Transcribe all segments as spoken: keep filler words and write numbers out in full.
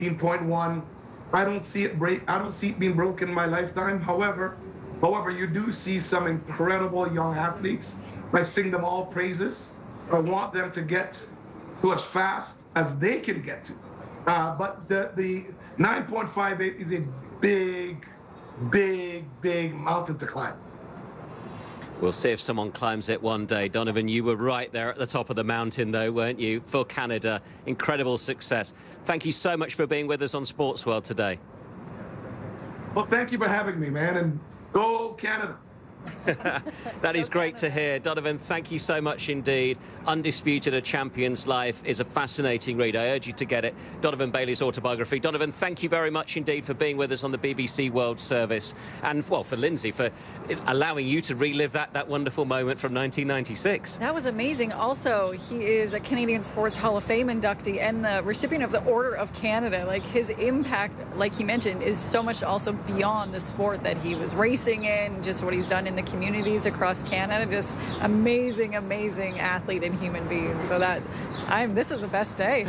point one. I don't see it break. I don't see it being broken in my lifetime. However, however, you do see some incredible young athletes. I sing them all praises. I want them to get to as fast as they can get to. Uh, but the the nine point five eight is a big, big, big mountain to climb. We'll see if someone climbs it one day. Donovan, you were right there at the top of the mountain, though, weren't you, for Canada? Incredible success. Thank you so much for being with us on Sports World today. Well, thank you for having me, man, and go Canada. That is great to hear. Donovan, thank you so much indeed. Undisputed: A Champion's Life is a fascinating read. I urge you to get it. Donovan Bailey's autobiography. Donovan, thank you very much indeed for being with us on the B B C World Service. And, well, for Lindsay, for allowing you to relive that, that wonderful moment from nineteen ninety-six. That was amazing. Also, he is a Canadian Sports Hall of Fame inductee and the recipient of the Order of Canada. Like, his impact, like he mentioned, is so much also beyond the sport that he was racing in, just what he's done in the communities across Canada. Just amazing, amazing athlete and human being. So that, I'm, this is the best day.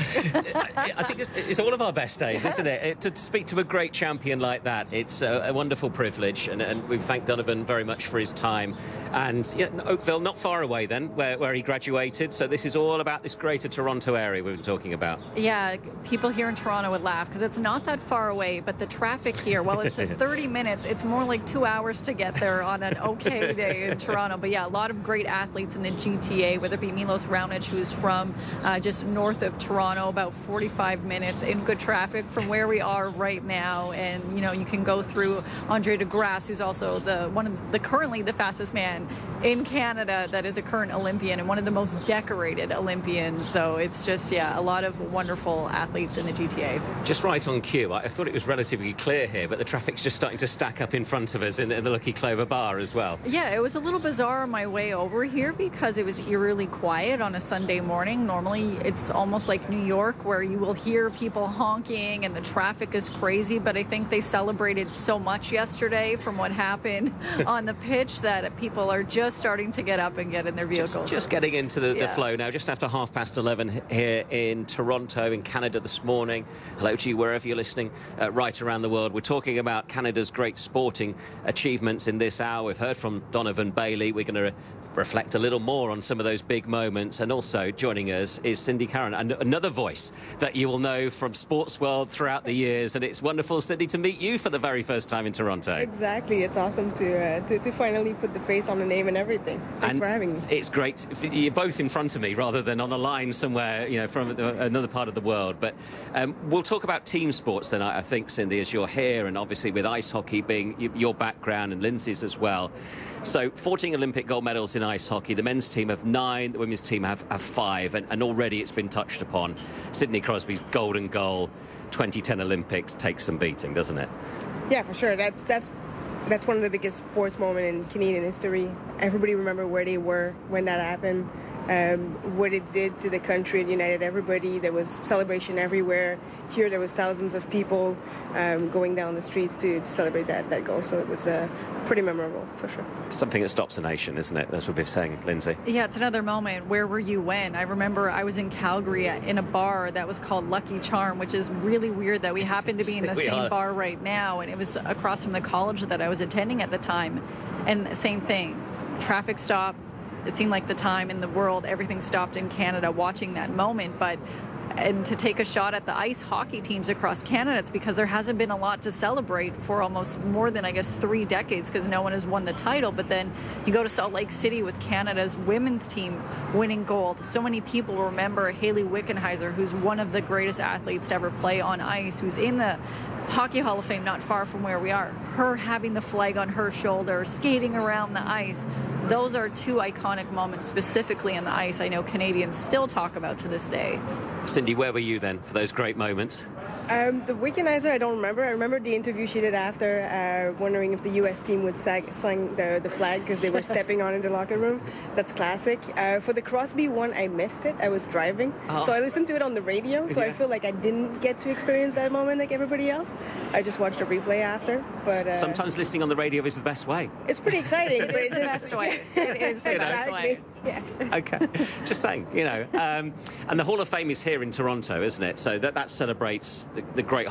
I, I think it's, it's all of our best days, yes. Isn't it? it? To speak to a great champion like that, it's a, a wonderful privilege, and, and we thank Donovan very much for his time. And you know, Oakville, not far away then, where, where he graduated. So this is all about this greater Toronto area we've been talking about. Yeah, people here in Toronto would laugh because it's not that far away, but the traffic here, well, it's thirty minutes, it's more like two hours to get there on an okay day in Toronto. But yeah, a lot of great athletes in the G T A, whether it be Milos Raonic, who's from uh, just north of Toronto, about forty-five minutes in good traffic from where we are right now. And, you know, you can go through Andre De Grasse, who's also the one of the currently the fastest man in Canada that is a current Olympian and one of the most decorated Olympians. So it's just, yeah, a lot of wonderful athletes in the G T A. Just right on cue. I thought it was relatively clear here, but the traffic's just starting to stack up in front of us in, in the Lucky Clover Bar as well. Yeah, it was a little bizarre on my way over here because it was eerily quiet on a Sunday morning. Normally, it's almost like New York where you will hear people honking and the traffic is crazy, but I think they celebrated so much yesterday from what happened on the pitch that people are just starting to get up and get in their vehicles. Just, just getting into the, yeah. the flow now, just after half past eleven here in Toronto, in Canada this morning. Hello to you wherever you're listening uh, right around the world. We're talking about Canada's great sporting achievements in this hour. We've heard from Donovan Bailey. We're going to re reflect a little more on some of those big moments. And also joining us is Cindy Carron, and another voice that you will know from Sports World throughout the years. And it's wonderful, Cindy, to meet you for the very first time in Toronto. Exactly. It's awesome to uh, to, to finally put the face on the name and everything. Thanks and for having me. It's great. You're both in front of me rather than on a line somewhere, you know, from another part of the world. But um, we'll talk about team sports tonight, I think, Cindy, as you're here, and obviously with ice hockey being your background and Lindsay's as well. So fourteen Olympic gold medals in ice hockey. The men's team have nine, the women's team have, have five, and, and already it's been touched upon. Sidney Crosby's golden goal, twenty ten Olympics, takes some beating, doesn't it? Yeah, for sure. That's that's that's one of the biggest sports moments in Canadian history. Everybody remember where they were when that happened, um, what it did to the country. It united everybody. There was celebration everywhere. Here there was thousands of people um, going down the streets to, to celebrate that, that goal. So it was uh, pretty memorable, for sure. Something that stops a nation, isn't it? That's what we're saying, Lindsay. Yeah, it's another moment. Where were you when? I remember I was in Calgary in a bar that was called Lucky Charm, which is really weird that we happen to be in the same are. bar right now. And it was across from the college that I was attending at the time. And same thing, traffic stop. It seemed like the time in the world, everything stopped in Canada watching that moment. But and to take a shot at the ice hockey teams across Canada, it's because there hasn't been a lot to celebrate for almost more than, I guess, three decades because no one has won the title. But then you go to Salt Lake City with Canada's women's team winning gold. So many people remember Hayley Wickenheiser, who's one of the greatest athletes to ever play on ice, who's in the Hockey Hall of Fame not far from where we are. Her having the flag on her shoulder, skating around the ice. Those are two iconic moments specifically on the ice I know Canadians still talk about to this day. Cindy, where were you then for those great moments? Um, the Wickenheiser, I don't remember. I remember the interview she did after, uh, wondering if the U S team would sag, sing the, the flag because they were yes. stepping on in the locker room. That's classic. Uh, for the Crosby one, I missed it. I was driving. Oh. So I listened to it on the radio, so yeah. I feel like I didn't get to experience that moment like everybody else. I just watched a replay after. But uh, sometimes listening on the radio is the best way. It's pretty exciting. It is the best way. It is the best way. Yeah. Okay. Just saying, you know. Um, and the Hall of Fame is here in Toronto, isn't it? So that, that celebrates the, the great